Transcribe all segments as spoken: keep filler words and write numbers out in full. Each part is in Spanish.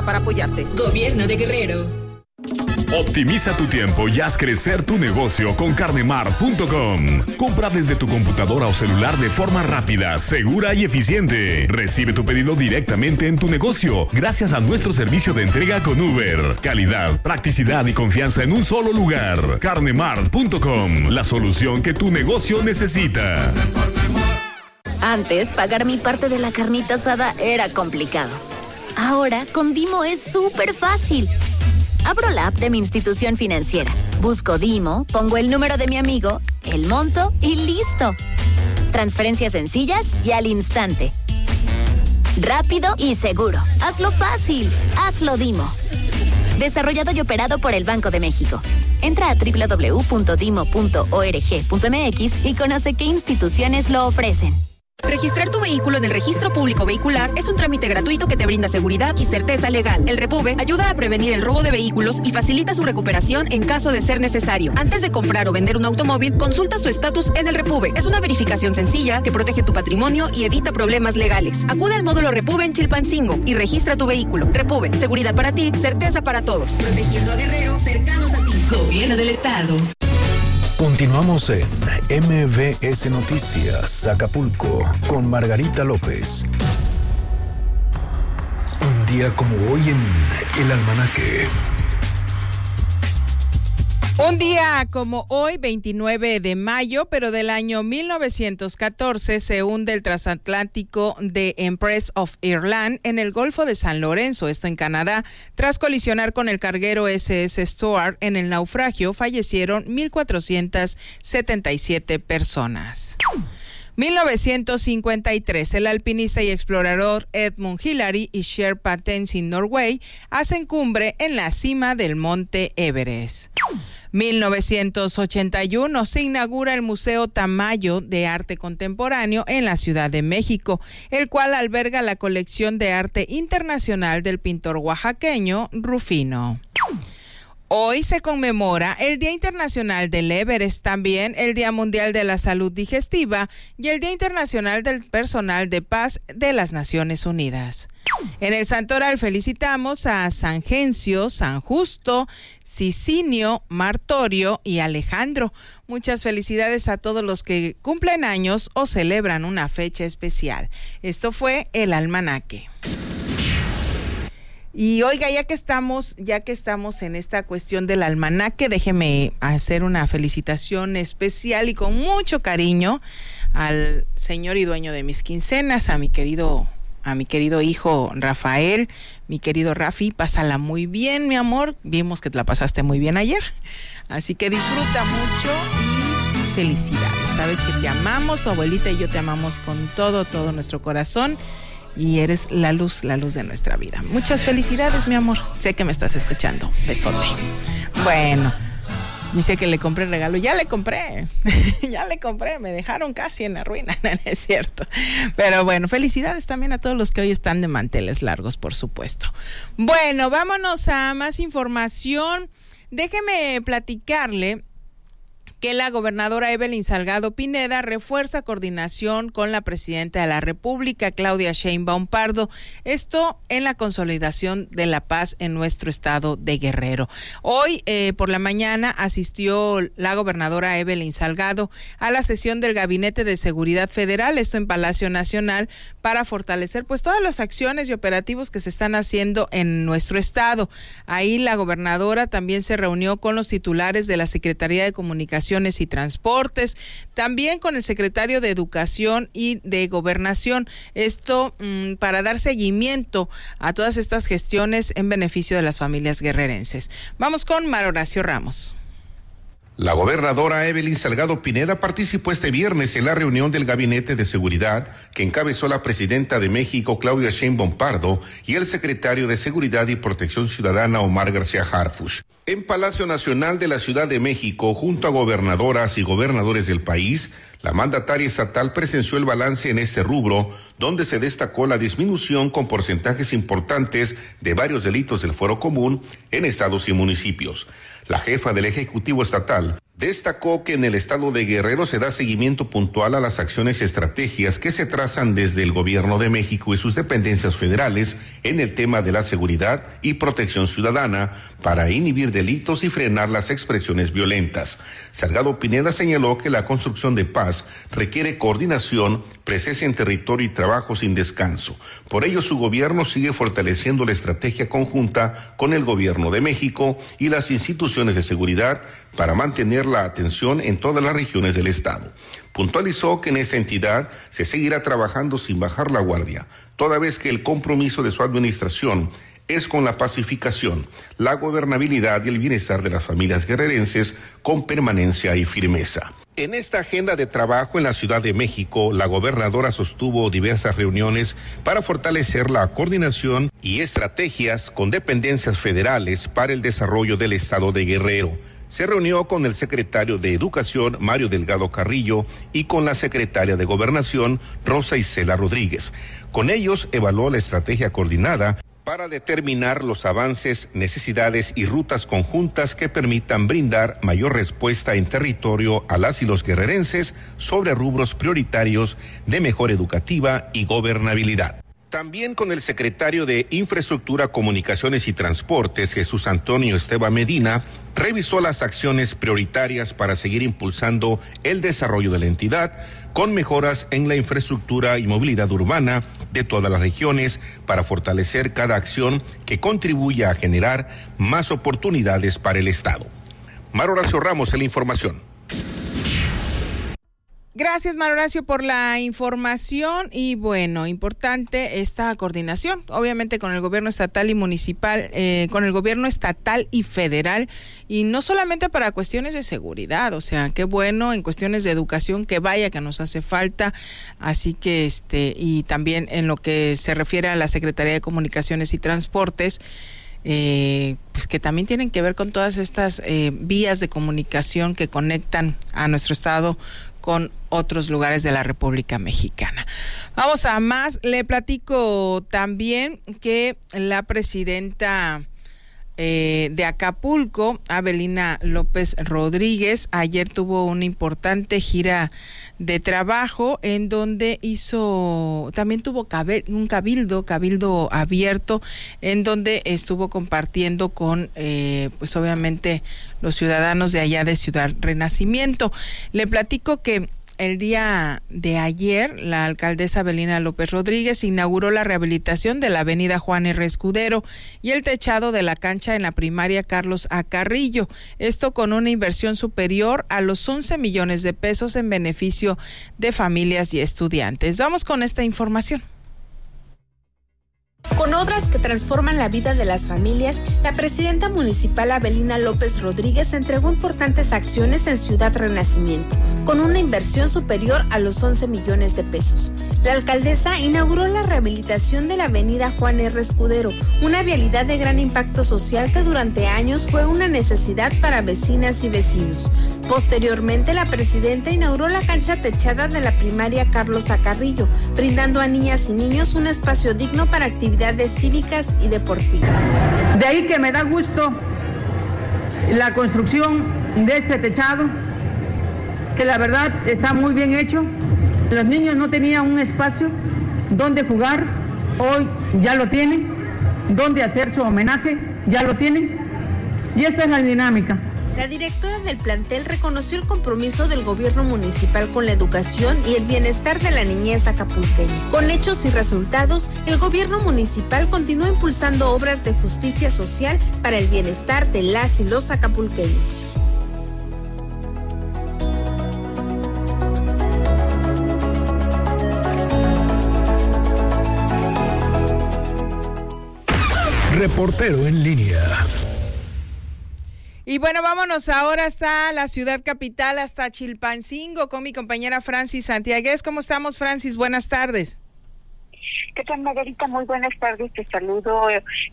para apoyarte. Gobierno de Guerrero. Optimiza tu tiempo y haz crecer tu negocio con carnemart punto com. Compra desde tu computadora o celular de forma rápida, segura y eficiente. Recibe tu pedido directamente en tu negocio gracias a nuestro servicio de entrega con Uber. Calidad, practicidad y confianza en un solo lugar. carnemart punto com, la solución que tu negocio necesita. Antes, pagar mi parte de la carnita asada era complicado. Ahora, con Dimo es súper fácil. Abro la app de mi institución financiera, busco Dimo, pongo el número de mi amigo, el monto y listo. Transferencias sencillas y al instante. Rápido y seguro. Hazlo fácil. Hazlo Dimo. Desarrollado y operado por el Banco de México. Entra a doble u doble u doble u punto dimo punto org punto m x y conoce qué instituciones lo ofrecen. Registrar tu vehículo en el Registro Público Vehicular es un trámite gratuito que te brinda seguridad y certeza legal. El Repube ayuda a prevenir el robo de vehículos y facilita su recuperación en caso de ser necesario. Antes de comprar o vender un automóvil, consulta su estatus en el Repube. Es una verificación sencilla que protege tu patrimonio y evita problemas legales. Acude al módulo Repube en Chilpancingo y registra tu vehículo. Repube, seguridad para ti, certeza para todos. Protegiendo a Guerrero, cercanos a ti. Gobierno del Estado. Continuamos en M V S Noticias, Acapulco, con Margarita López. Un día como hoy en el almanaque. Un día como hoy, veintinueve de mayo, pero del año mil novecientos catorce, se hunde el transatlántico de Empress of Ireland en el Golfo de San Lorenzo, esto en Canadá. Tras colisionar con el carguero ese ese Stuart, en el naufragio fallecieron mil cuatrocientas setenta y siete personas. mil novecientos cincuenta y tres, el alpinista y explorador Edmund Hillary y Sherpa Tenzin Norgay hacen cumbre en la cima del monte Everest. mil novecientos ochenta y uno, se inaugura el Museo Tamayo de Arte Contemporáneo en la Ciudad de México, el cual alberga la colección de arte internacional del pintor oaxaqueño Rufino. Hoy se conmemora el Día Internacional del Everest, también el Día Mundial de la Salud Digestiva y el Día Internacional del Personal de Paz de las Naciones Unidas. En el santoral felicitamos a San Gencio, San Justo, Sicinio, Martorio y Alejandro. Muchas felicidades a todos los que cumplen años o celebran una fecha especial. Esto fue el almanaque. Y oiga, ya que estamos, ya que estamos en esta cuestión del almanaque, déjeme hacer una felicitación especial y con mucho cariño al señor y dueño de mis quincenas, a mi querido, a mi querido hijo Rafael. Mi querido Rafi, pásala muy bien, mi amor. Vimos que te la pasaste muy bien ayer. Así que disfruta mucho y felicidades. Sabes que te amamos, tu abuelita y yo te amamos con todo, todo nuestro corazón. Y eres la luz, la luz de nuestra vida. Muchas felicidades, mi amor. Sé que me estás escuchando. Besote. Bueno, dice que le compré regalo. Ya le compré. ya le compré. Me dejaron casi en la ruina. No es cierto. Pero bueno, felicidades también a todos los que hoy están de manteles largos, por supuesto. Bueno, vámonos a más información. Déjeme platicarle que la gobernadora Evelyn Salgado Pineda refuerza coordinación con la presidenta de la República, Claudia Sheinbaum Pardo, esto en la consolidación de la paz en nuestro estado de Guerrero. Hoy eh, por la mañana asistió la gobernadora Evelyn Salgado a la sesión del Gabinete de Seguridad Federal, esto en Palacio Nacional, para fortalecer pues todas las acciones y operativos que se están haciendo en nuestro estado. Ahí la gobernadora también se reunió con los titulares de la Secretaría de Comunicación y Transportes, también con el secretario de Educación y de Gobernación, esto mmm, para dar seguimiento a todas estas gestiones en beneficio de las familias guerrerenses. Vamos con Mar Horacio Ramos. La gobernadora Evelyn Salgado Pineda participó este viernes en la reunión del Gabinete de Seguridad que encabezó la presidenta de México, Claudia Sheinbaum Pardo, y el secretario de Seguridad y Protección Ciudadana, Omar García Harfuch. En Palacio Nacional de la Ciudad de México, junto a gobernadoras y gobernadores del país, la mandataria estatal presenció el balance en este rubro, donde se destacó la disminución con porcentajes importantes de varios delitos del fuero común en estados y municipios. La jefa del Ejecutivo Estatal Destacó que en el estado de Guerrero se da seguimiento puntual a las acciones y estrategias que se trazan desde el gobierno de México y sus dependencias federales en el tema de la seguridad y protección ciudadana para inhibir delitos y frenar las expresiones violentas. Salgado Pineda señaló que la construcción de paz requiere coordinación, presencia en territorio y trabajo sin descanso. Por ello, su gobierno sigue fortaleciendo la estrategia conjunta con el gobierno de México y las instituciones de seguridad para mantener la atención en todas las regiones del estado. Puntualizó que en esa entidad se seguirá trabajando sin bajar la guardia, toda vez que el compromiso de su administración es con la pacificación, la gobernabilidad y el bienestar de las familias guerrerenses con permanencia y firmeza. En esta agenda de trabajo en la Ciudad de México, la gobernadora sostuvo diversas reuniones para fortalecer la coordinación y estrategias con dependencias federales para el desarrollo del estado de Guerrero. Se reunió con el secretario de Educación, Mario Delgado Carrillo, y con la secretaria de Gobernación, Rosa Isela Rodríguez. Con ellos evaluó la estrategia coordinada para determinar los avances, necesidades y rutas conjuntas que permitan brindar mayor respuesta en territorio a las y los guerrerenses sobre rubros prioritarios de mejora educativa y gobernabilidad. También con el secretario de Infraestructura, Comunicaciones y Transportes, Jesús Antonio Esteban Medina, revisó las acciones prioritarias para seguir impulsando el desarrollo de la entidad, con mejoras en la infraestructura y movilidad urbana de todas las regiones para fortalecer cada acción que contribuya a generar más oportunidades para el Estado. Mar Horacio Ramos en la información. Gracias, Mar Horacio, por la información. Y bueno, importante esta coordinación, obviamente con el gobierno estatal y municipal, eh, con el gobierno estatal y federal, y no solamente para cuestiones de seguridad, o sea, qué bueno en cuestiones de educación, que vaya que nos hace falta. Así que este, y también en lo que se refiere a la Secretaría de Comunicaciones y Transportes, Eh, pues que también tienen que ver con todas estas eh, vías de comunicación que conectan a nuestro estado con otros lugares de la República Mexicana. Vamos a más. Le platico también que la presidenta Eh, de Acapulco, Avelina López Rodríguez, ayer tuvo una importante gira de trabajo en donde hizo, también tuvo cabe, un cabildo, cabildo abierto, en donde estuvo compartiendo con, eh, pues obviamente, los ciudadanos de allá de Ciudad Renacimiento. Le platico que el día de ayer, la alcaldesa Avelina López Rodríguez inauguró la rehabilitación de la avenida Juan R. Escudero y el techado de la cancha en la primaria Carlos A. Carrillo. Esto con una inversión superior a los once millones de pesos en beneficio de familias y estudiantes. Vamos con esta información. Con obras que transforman la vida de las familias, la presidenta municipal Avelina López Rodríguez entregó importantes acciones en Ciudad Renacimiento, con una inversión superior a los once millones de pesos. La alcaldesa inauguró la rehabilitación de la avenida Juan R. Escudero, una vialidad de gran impacto social que durante años fue una necesidad para vecinas y vecinos. Posteriormente, la presidenta inauguró la cancha techada de la primaria Carlos A. Carrillo, brindando a niñas y niños un espacio digno para actividades cívicas y deportivas. De ahí que me da gusto la construcción de este techado, que la verdad está muy bien hecho. Los niños no tenían un espacio donde jugar, hoy ya lo tienen, donde hacer su homenaje, ya lo tienen, y esta es la dinámica. La directora del plantel reconoció el compromiso del gobierno municipal con la educación y el bienestar de la niñez acapulqueña. Con hechos y resultados, el gobierno municipal continúa impulsando obras de justicia social para el bienestar de las y los acapulqueños. Reportero en línea. Y bueno, vámonos ahora hasta la ciudad capital, hasta Chilpancingo, con mi compañera Francis Santiaguez. ¿Cómo estamos, Francis? Buenas tardes. ¿Qué tal, Margarita? Muy buenas tardes. Te saludo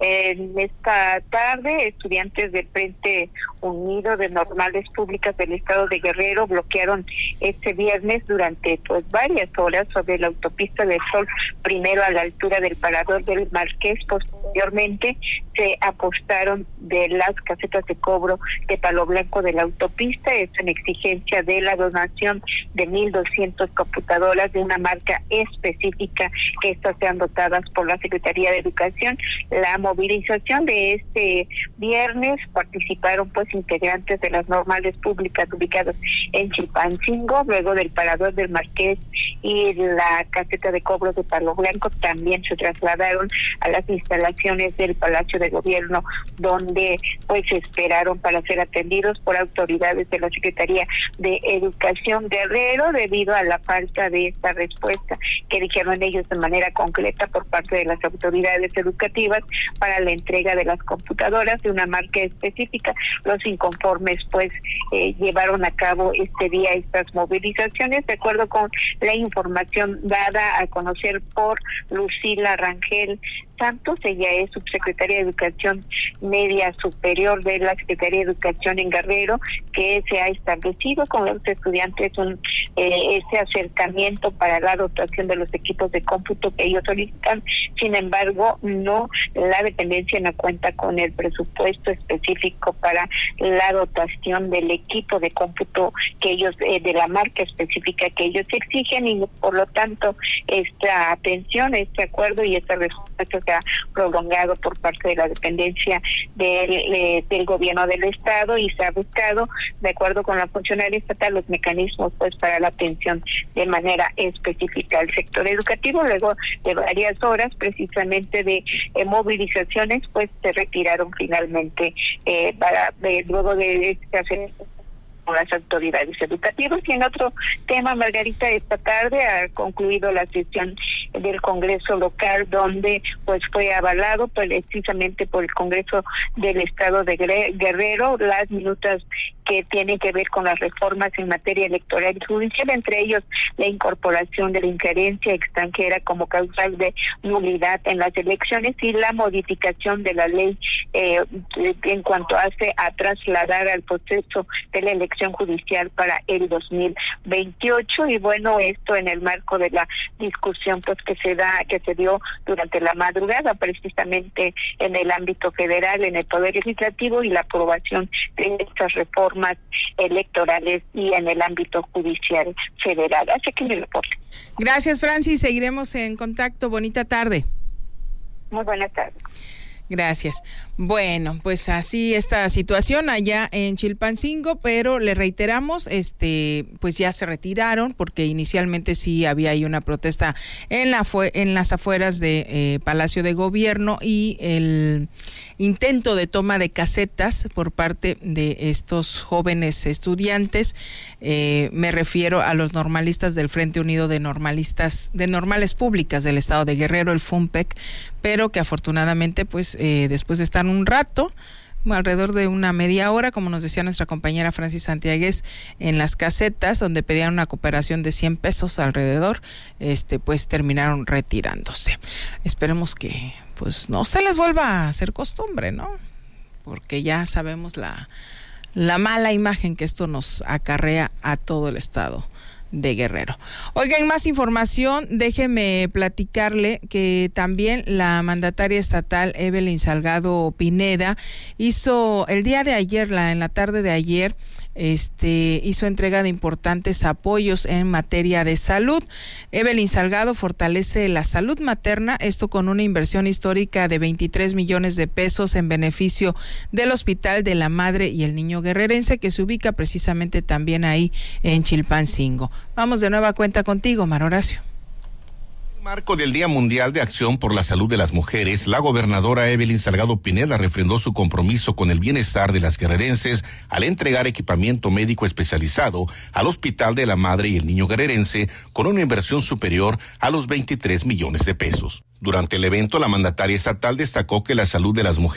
en esta tarde. Estudiantes del Frente Unido de Normales Públicas del Estado de Guerrero bloquearon este viernes durante pues varias horas sobre la autopista del Sol, primero a la altura del Parador del Marqués, posteriormente se apostaron de las casetas de cobro de Palo Blanco de la autopista, esto en exigencia de la donación de mil doscientas computadoras de una marca específica, que estas sean dotadas por la Secretaría de Educación. La movilización de este viernes participaron pues integrantes de las normales públicas ubicadas en Chilpancingo, luego del Parador del Marqués y la caseta de cobro de Palo Blanco también se trasladaron a las instalaciones del Palacio de Gobierno, donde pues esperaron para ser atendidos por autoridades de la Secretaría de Educación Guerrero debido a la falta de esta respuesta que dijeron ellos de manera concreta por parte de las autoridades educativas para la entrega de las computadoras de una marca específica. Los inconformes pues eh, llevaron a cabo este día estas movilizaciones, de acuerdo con la información dada a conocer por Lucila Rangel Santos. Ella es subsecretaria de Educación Media Superior de la Secretaría de Educación en Guerrero, que se ha establecido con los estudiantes un eh, ese acercamiento para la dotación de los equipos de cómputo que ellos solicitan. Sin embargo, no, la dependencia no cuenta con el presupuesto específico para la dotación del equipo de cómputo que ellos, eh, de la marca específica que ellos exigen, y por lo tanto esta atención, este acuerdo y esta respuesta se ha prolongado por parte de la dependencia del, eh, del gobierno del estado, y se ha buscado, de acuerdo con la funcionaria estatal, los mecanismos pues para la atención de manera específica al sector educativo. Luego de varias horas precisamente de eh, movilizaciones, pues se retiraron finalmente eh, para eh, luego de este hacer con las autoridades educativas. Y en otro tema, Margarita, esta tarde ha concluido la sesión del Congreso local, donde pues fue avalado pues, precisamente por el Congreso del Estado de Guerrero las minutas que tienen que ver con las reformas en materia electoral y judicial, entre ellos la incorporación de la injerencia extranjera como causal de nulidad en las elecciones y la modificación de la ley eh, en cuanto hace a trasladar al proceso de la elección judicial para el dos mil veintiocho. Y bueno, esto en el marco de la discusión pues que se da que se dio durante la madrugada precisamente en el ámbito federal, en el Poder Legislativo, y la aprobación de estas reformas electorales y en el ámbito judicial federal. Así que me reporte. Gracias, Francis. Seguiremos en contacto. Bonita tarde. Muy buenas tardes. Gracias. Bueno, pues así esta situación allá en Chilpancingo, pero le reiteramos, este, pues ya se retiraron porque inicialmente sí había ahí una protesta en la fue en las afueras de eh, Palacio de Gobierno, y el intento de toma de casetas por parte de estos jóvenes estudiantes, eh, me refiero a los normalistas del Frente Unido de Normalistas de Normales Públicas del Estado de Guerrero, el FUNPEC, pero que afortunadamente pues eh, después de estar un rato, alrededor de una media hora, como nos decía nuestra compañera Francis Santiagues, en las casetas donde pedían una cooperación de cien pesos alrededor, este pues terminaron retirándose. Esperemos que pues no se les vuelva a hacer costumbre, ¿no? Porque ya sabemos la, la mala imagen que esto nos acarrea a todo el estado de Guerrero. Oigan, más información, déjeme platicarle que también la mandataria estatal Evelyn Salgado Pineda hizo el día de ayer, la, en la tarde de ayer, este hizo entrega de importantes apoyos en materia de salud. Evelyn Salgado fortalece la salud materna, esto con una inversión histórica de veintitrés millones de pesos en beneficio del Hospital de la Madre y el Niño Guerrerense, que se ubica precisamente también ahí en Chilpancingo. Vamos de nueva cuenta contigo, Mar Horacio. En el marco del Día Mundial de Acción por la Salud de las Mujeres, la gobernadora Evelyn Salgado Pineda refrendó su compromiso con el bienestar de las guerrerenses al entregar equipamiento médico especializado al Hospital de la Madre y el Niño Guerrerense con una inversión superior a los veintitrés millones de pesos. Durante el evento, la mandataria estatal destacó que la salud de las mujeres